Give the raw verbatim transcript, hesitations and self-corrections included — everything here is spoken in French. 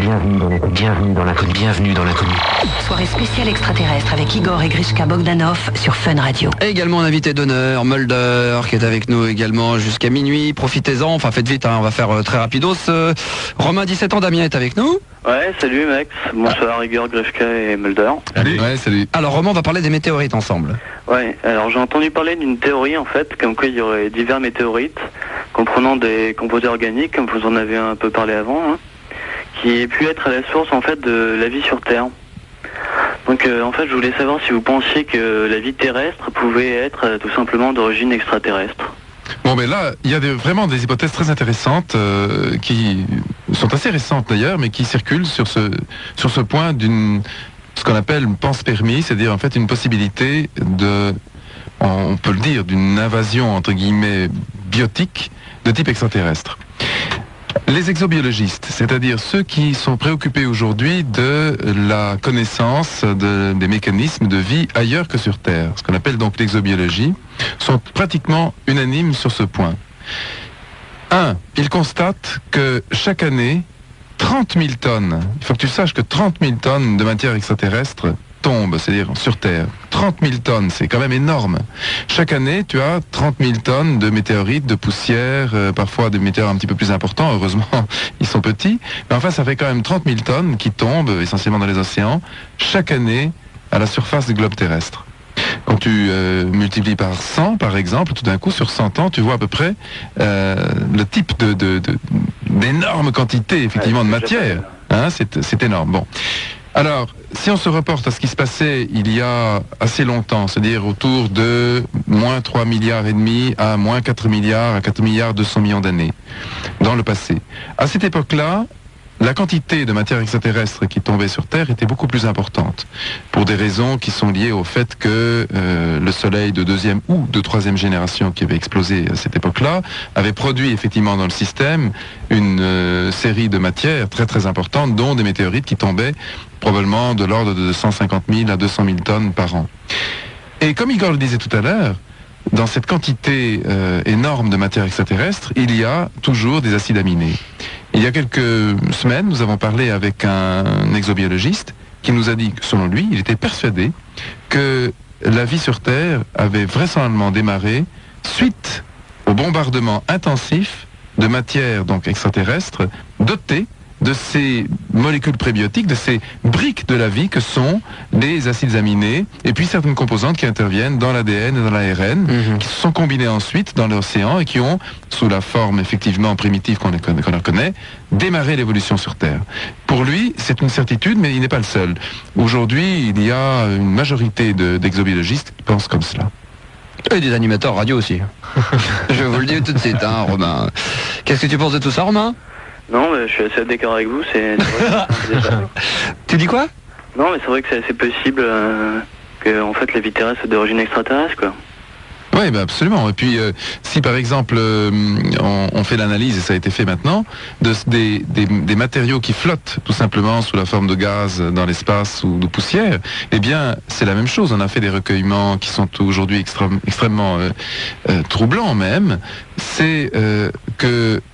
Bienvenue dans l'inconnu. Bienvenue dans l'inconnu. Bienvenue dans l'inconnu. Soirée spéciale extraterrestre avec Igor et Grishka Bogdanov sur Fun Radio. Et également un invité d'honneur, Mulder, qui est avec nous également jusqu'à minuit. Profitez-en, enfin faites vite, hein, on va faire euh, très rapidos. Euh, Romain, dix-sept ans, Damien est avec nous. Ouais, salut Max, bonsoir Igor, Grishka et Mulder. Salut. Ouais, salut. Alors Romain, on va parler des météorites ensemble. Ouais, alors j'ai entendu parler d'une théorie en fait, comme quoi il y aurait divers météorites, comprenant des composés organiques, comme vous en avez un peu parlé avant, hein, qui aient pu être à la source en fait de la vie sur Terre. Donc euh, en fait je voulais savoir si vous pensiez que la vie terrestre pouvait être euh, tout simplement d'origine extraterrestre. Bon, mais là, il y a des, vraiment des hypothèses très intéressantes euh, qui sont assez récentes d'ailleurs, mais qui circulent sur ce, sur ce point d'une, ce qu'on appelle une pense-permis, c'est-à-dire en fait une possibilité de, on peut le dire, d'une invasion entre guillemets biotique de type extraterrestre. Les exobiologistes, c'est-à-dire ceux qui sont préoccupés aujourd'hui de la connaissance de, des mécanismes de vie ailleurs que sur Terre, ce qu'on appelle donc l'exobiologie, sont pratiquement unanimes sur ce point. Un, ils constatent que chaque année, trente mille tonnes, il faut que tu saches que trente mille tonnes de matière extraterrestre tombent, c'est-à-dire sur Terre. trente mille tonnes, c'est quand même énorme. Chaque année, tu as trente mille tonnes de météorites, de poussière, euh, parfois des météores un petit peu plus importants, heureusement, ils sont petits. Mais enfin, ça fait quand même trente mille tonnes qui tombent, essentiellement dans les océans, chaque année à la surface du globe terrestre. Quand tu euh, multiplies par cent, par exemple, tout d'un coup, sur cent ans, tu vois à peu près euh, le type de, de, de, d'énormes quantités, effectivement, de matière. Hein, c'est, c'est énorme. Bon. Alors, si on se reporte à ce qui se passait il y a assez longtemps, c'est-à-dire autour de moins trois milliards et demi à moins quatre milliards, à quatre milliards deux cents millions d'années, dans le passé. À cette époque-là, la quantité de matière extraterrestre qui tombait sur Terre était beaucoup plus importante, pour des raisons qui sont liées au fait que euh, le Soleil de deuxième ou de troisième génération qui avait explosé à cette époque-là avait produit effectivement dans le système une euh, série de matières très très importantes, dont des météorites qui tombaient probablement de l'ordre de cent cinquante mille à deux cent mille tonnes par an. Et comme Igor le disait tout à l'heure, dans cette quantité euh, énorme de matière extraterrestre, il y a toujours des acides aminés. Il y a quelques semaines, nous avons parlé avec un exobiologiste qui nous a dit que, selon lui, il était persuadé que la vie sur Terre avait vraisemblablement démarré suite au bombardement intensif de matière donc extraterrestre dotée de ces molécules prébiotiques, de ces briques de la vie que sont les acides aminés, et puis certaines composantes qui interviennent dans l'A D N et dans l'A R N, mmh. qui se sont combinées ensuite dans l'océan et qui ont, sous la forme effectivement primitive qu'on connaît, qu'on connaît, démarré l'évolution sur Terre. Pour lui, c'est une certitude, mais il n'est pas le seul. Aujourd'hui, il y a une majorité de, d'exobiologistes qui pensent comme cela. Et des animateurs radio aussi. Je vous le dis tout de suite, hein, Romain. Qu'est-ce que tu penses de tout ça, Romain ? Non, mais je suis assez d'accord avec vous, c'est... Tu dis quoi? Non, mais c'est vrai que c'est assez possible euh, que en fait la vie terrestre est d'origine extraterrestre, quoi. Oui, ben absolument. Et puis, euh, si par exemple, euh, on, on fait l'analyse, et ça a été fait maintenant, de, des, des, des matériaux qui flottent tout simplement sous la forme de gaz dans l'espace ou de poussière, eh bien, c'est la même chose. On a fait des recueillements qui sont aujourd'hui extrême, extrêmement euh, euh, troublants même. C'est euh, que